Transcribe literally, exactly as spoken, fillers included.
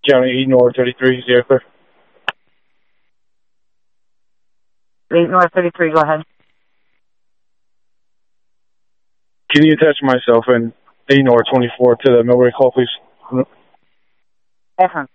County eight North thirty-three, zero clear. eight North thirty-three, go ahead. Can you attach myself and eight North twenty-four to the Millbrae call, please? Affirm.